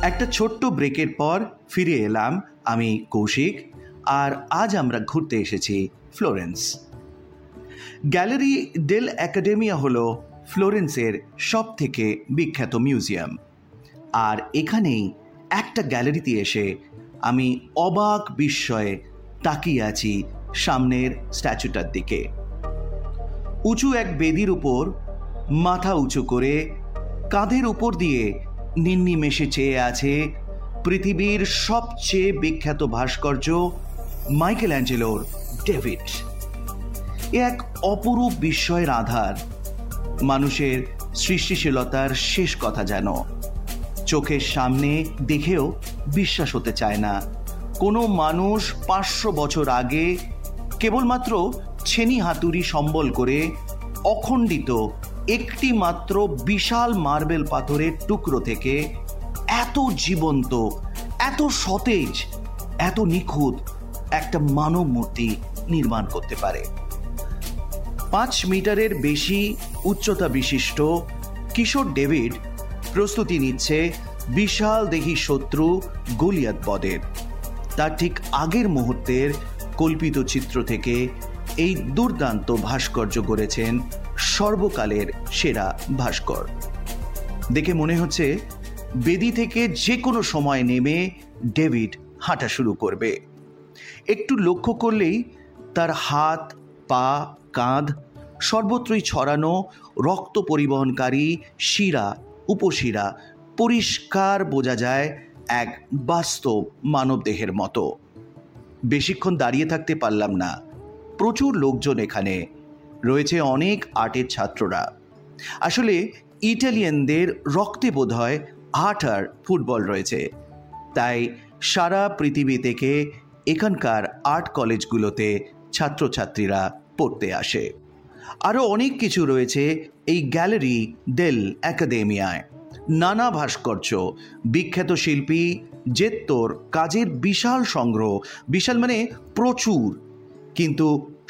একটা ছোট্ট ব্রেকের পর ফিরে এলাম আমি কৌশিক, আর আজ আমরা ঘুরতে এসেছি ফ্লোরেন্স। গ্যালারি ডেল অ্যাকাডেমিয়া হলো ফ্লোরেন্সের সব থেকে বিখ্যাত মিউজিয়াম। আর এখানেই একটা গ্যালারিতে এসে আমি অবাক বিস্ময়ে তাকিয়ে আছি সামনের স্ট্যাচুটার দিকে। উঁচু এক বেদির উপর মাথা উঁচু করে কাঁধের উপর দিয়ে নিন্নিমেষে চেয়ে আছে পৃথিবীর সবচেয়ে বিখ্যাত ভাস্কর্য মাইকেল অ্যাঞ্জেলোর ডেভিড। এ এক অপরূপ বিস্ময়ের আধার, মানুষের সৃষ্টিশীলতার শেষ কথা যেন চোখের সামনে দেখেও বিশ্বাস হতে চায় না। কোনো মানুষ 500 বছর আগে কেবলমাত্র ছেনি হাতুড়ি সম্বল করে অখণ্ডিত একটি মাত্র বিশাল মার্বেল পাথরের টুকরো থেকে এত জীবন্ত, এত সতেজ, এত নিখুঁত একটা মানব মূর্তি নির্মাণ করতে পারে। 5 মিটারের বেশি উচ্চতা বিশিষ্ট কিশোর ডেভিড প্রস্তুতি নিচ্ছে বিশাল দেহী শত্রু গলিয়াত বধের। তার ঠিক আগের মুহূর্তের কল্পিত চিত্র থেকে এই দুর্দান্ত ভাস্কর্য গড়েছেন সর্বকালের সেরা ভাস্কর। দেখে মনে হচ্ছে বেদি থেকে যে কোনো সময় নেমে ডেভিড হাঁটা শুরু করবে। একটু লক্ষ্য করলেই তার হাত, পা, কাঁধ সর্বত্রই ছড়ানো রক্ত পরিবহনকারী শিরা উপশিরা পরিষ্কার বোঝা যায় এক বাস্তব মানবদেহের মতো। বেশিক্ষণ দাঁড়িয়ে থাকতে পারলাম না, প্রচুর লোকজন এখানে রয়েছে, অনেক আর্টের ছাত্ররা। আসলে ইটালিয়ানদের রক্তে বোধহয় আর্ট আর ফুটবল রয়েছে, তাই সারা পৃথিবী থেকে এখানকার আর্ট কলেজগুলোতে ছাত্রছাত্রীরা পড়তে আসে। আরও অনেক কিছু রয়েছে এই গ্যালারি ডেল অ্যাকাডেমিয়ায়। নানা ভাস্কর্য, বিখ্যাত শিল্পী জেত্তোর কাজের বিশাল সংগ্রহ, বিশাল মানে প্রচুর, কিন্তু